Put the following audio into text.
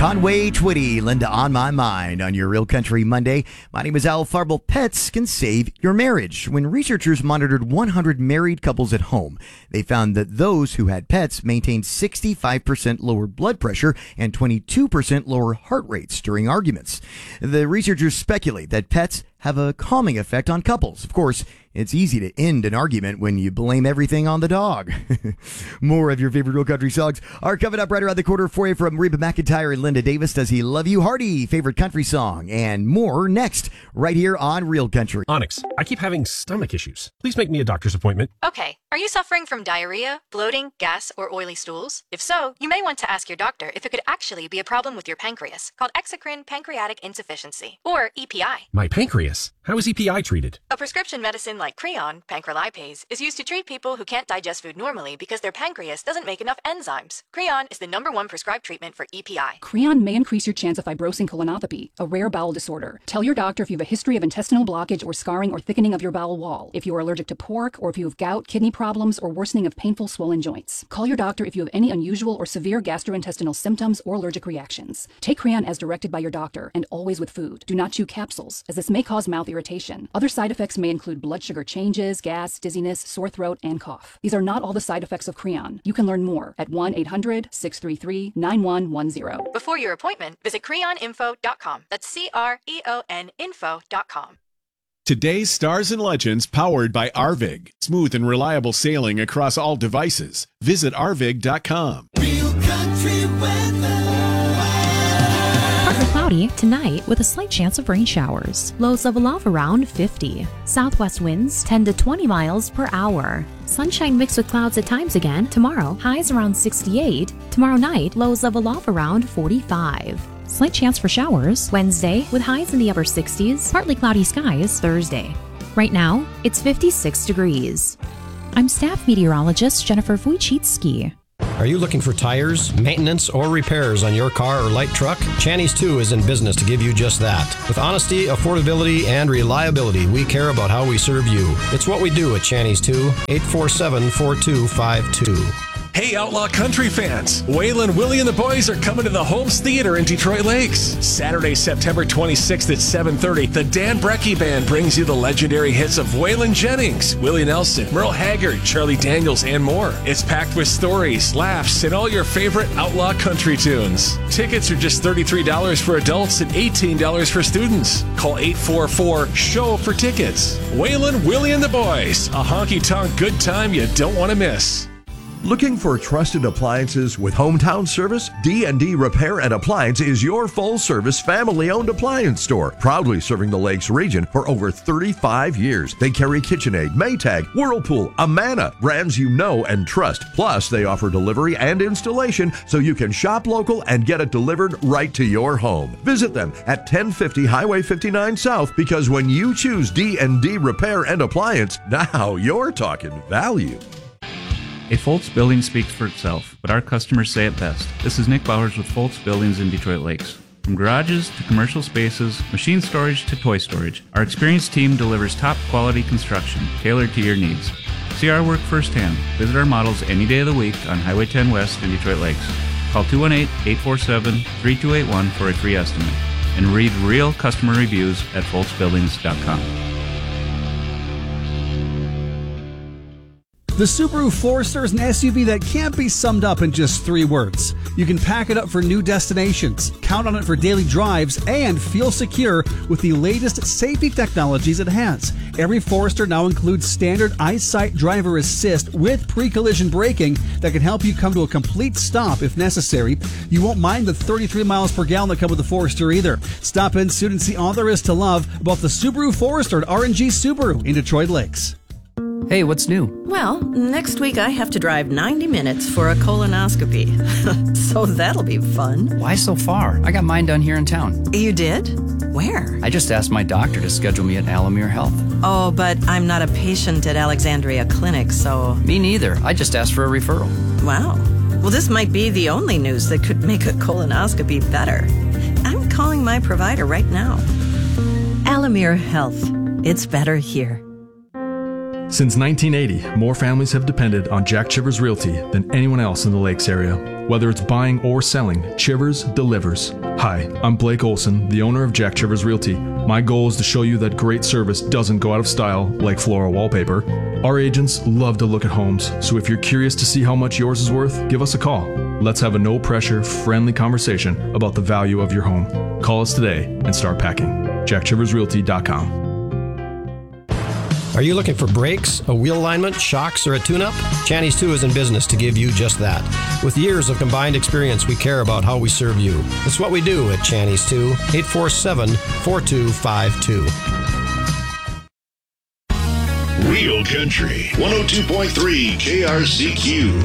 Conway Twitty, Linda on My Mind on your Real Country Monday. My name is Al Farble. Pets can save your marriage. When researchers monitored 100 married couples at home, they found that those who had pets maintained 65% lower blood pressure and 22% lower heart rates during arguments. The researchers speculate that pets have a calming effect on couples. Of course, it's easy to end an argument when you blame everything on the dog. More of your favorite Real Country songs are coming up right around the corner for you from Reba McEntire and Linda Davis. Does He Love You? Hardy, favorite country song, and more next, right here on Real Country. Onyx, I keep having stomach issues. Please make me a doctor's appointment. Okay, are you suffering from diarrhea, bloating, gas, or oily stools? If so, you may want to ask your doctor if it could actually be a problem with your pancreas, called exocrine pancreatic insufficiency, or EPI. My pancreas? How is EPI treated? A prescription medicine like Creon, pancrelipase, is used to treat people who can't digest food normally because their pancreas doesn't make enough enzymes. Creon is the #1 prescribed treatment for EPI. Creon may increase your chance of fibrosing colonopathy, a rare bowel disorder. Tell your doctor if you have a history of intestinal blockage or scarring or thickening of your bowel wall, if you are allergic to pork, or if you have gout, kidney problems, or worsening of painful swollen joints. Call your doctor if you have any unusual or severe gastrointestinal symptoms or allergic reactions. Take Creon as directed by your doctor, and always with food. Do not chew capsules, as this may cause mouth irritation. Other side effects may include blood sugar changes, gas, dizziness, sore throat, and cough. These are not all the side effects of Creon. You can learn more at 1-800-633-9110. Before your appointment, visit creoninfo.com. That's CREON info.com. Today's Stars and Legends powered by Arvig. Smooth and reliable sailing across all devices. Visit arvig.com. Real Country weather. Partly cloudy tonight with a slight chance of rain showers. Lows level off around 50. Southwest winds 10 to 20 miles per hour. Sunshine mixed with clouds at times again tomorrow. Highs around 68. Tomorrow night, lows level off around 45. Slight chance for showers Wednesday with highs in the upper 60s. Partly cloudy skies Thursday. Right now, it's 56 degrees. I'm staff meteorologist Jennifer Wojcicki. Are you looking for tires, maintenance, or repairs on your car or light truck? Channy's 2 is in business to give you just that. With honesty, affordability, and reliability, we care about how we serve you. It's what we do at Channy's 2, 847-4252. Hey, Outlaw Country fans! Waylon, Willie, and the boys are coming to the Holmes Theater in Detroit Lakes. Saturday, September 26th at 7:30, the Dan Brecky Band brings you the legendary hits of Waylon Jennings, Willie Nelson, Merle Haggard, Charlie Daniels, and more. It's packed with stories, laughs, and all your favorite outlaw country tunes. Tickets are just $33 for adults and $18 for students. Call 844-SHOW for tickets. Waylon, Willie, and the boys. A honky-tonk good time you don't want to miss. Looking for trusted appliances with hometown service? D&D Repair and Appliance is your full-service, family-owned appliance store, proudly serving the Lakes region for over 35 years. They carry KitchenAid, Maytag, Whirlpool, Amana, brands you know and trust. Plus, they offer delivery and installation so you can shop local and get it delivered right to your home. Visit them at 1050 Highway 59 South, because when you choose D&D Repair and Appliance, now you're talking value. A Foltz building speaks for itself, but our customers say it best. This is Nick Bowers with Foltz Buildings in Detroit Lakes. From garages to commercial spaces, machine storage to toy storage, our experienced team delivers top quality construction tailored to your needs. See our work firsthand. Visit our models any day of the week on Highway 10 West in Detroit Lakes. Call 218-847-3281 for a free estimate. And read real customer reviews at foltzbuildings.com. The Subaru Forester is an SUV that can't be summed up in just 3 words. You can pack it up for new destinations, count on it for daily drives, and feel secure with the latest safety technologies it has. Every Forester now includes standard EyeSight driver assist with pre-collision braking that can help you come to a complete stop if necessary. You won't mind the 33 miles per gallon that come with the Forester either. Stop in soon and see all there is to love about the Subaru Forester at R&G Subaru in Detroit Lakes. Hey, what's new? Well, next week I have to drive 90 minutes for a colonoscopy. So that'll be fun. Why so far? I got mine done here in town. You did? Where? I just asked my doctor to schedule me at Alamere Health. Oh, but I'm not a patient at Alexandria Clinic, so... Me neither. I just asked for a referral. Wow. Well, this might be the only news that could make a colonoscopy better. I'm calling my provider right now. Alamere Health. It's better here. Since 1980, more families have depended on Jack Chivers Realty than anyone else in the Lakes area. Whether it's buying or selling, Chivers delivers. Hi, I'm Blake Olson, the owner of Jack Chivers Realty. My goal is to show you that great service doesn't go out of style like floral wallpaper. Our agents love to look at homes, so if you're curious to see how much yours is worth, give us a call. Let's have a no-pressure, friendly conversation about the value of your home. Call us today and start packing. JackChiversRealty.com. Are you looking for brakes, a wheel alignment, shocks, or a tune-up? Channy's 2 is in business to give you just that. With years of combined experience, we care about how we serve you. It's what we do at Channy's 2, 847-4252. Real Country 102.3 KRCQ.